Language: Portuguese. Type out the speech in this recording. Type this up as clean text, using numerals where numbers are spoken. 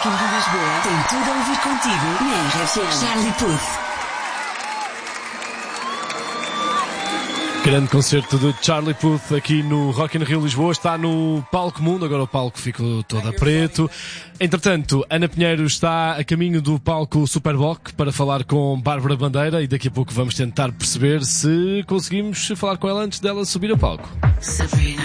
Rock in Rio Lisboa tem tudo a ouvir contigo na RFM. Charlie Puth. Grande concerto de Charlie Puth aqui no Rock in Rio Lisboa. Está no Palco Mundo, agora o palco ficou todo a preto. Entretanto, Ana Pinheiro está a caminho do palco Superboc para falar com Bárbara Bandeira e daqui a pouco vamos tentar perceber se conseguimos falar com ela antes dela subir ao palco.